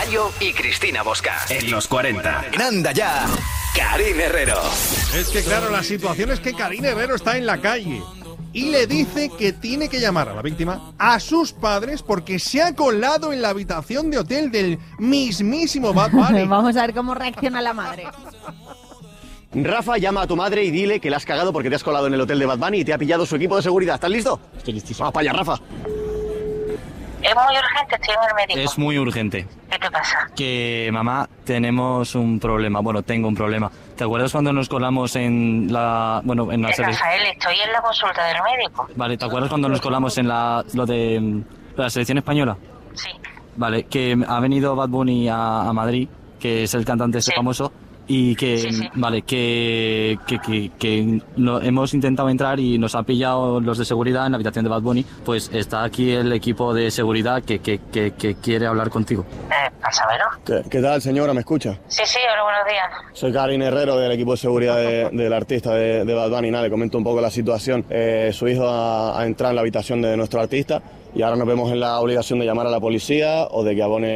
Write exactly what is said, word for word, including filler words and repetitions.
Gallo y Cristina Bosca. En los cuarenta. En Anda Ya, Karine Herrero. Es que claro, la situación es que Karine Herrero está en la calle y le dice que tiene que llamar a la víctima a sus padres porque se ha colado en la habitación de hotel del mismísimo Bad Bunny. Vamos a ver cómo reacciona la madre. Rafa, llama a tu madre y dile que la has cagado porque te has colado en el hotel de Bad Bunny y te ha pillado su equipo de seguridad. ¿Estás listo? Estoy listísimo. Vamos para allá, Rafa. Es muy urgente, estoy en el médico. Es muy urgente. ¿Qué te pasa? Que, mamá, tenemos un problema. Bueno, tengo un problema. ¿Te acuerdas cuando nos colamos en la... Bueno, en la Eh, selección? Rafael, estoy en la consulta del médico. Vale, ¿te acuerdas cuando nos colamos en la... lo de... mm, la selección española? Sí. Vale, que ha venido Bad Bunny a, a Madrid, que es el cantante este Sí. famoso, y que, Sí, sí. vale, que, que, que, que no- hemos intentado entrar y nos ha pillado los de seguridad en la habitación de Bad Bunny. Pues está aquí el equipo de seguridad que, que, que, que quiere hablar contigo. Eh, pásamelo. ¿Qué, qué tal, señora? ¿Me escucha? Sí, sí, hola, buenos días. Soy Karine Herrero del equipo de seguridad de- del artista de, de Bad Bunny. Nada, le comento un poco la situación. Eh, su hijo ha, ha entrado en la habitación de nuestro artista y ahora nos vemos en la obligación de llamar a la policía o de que abone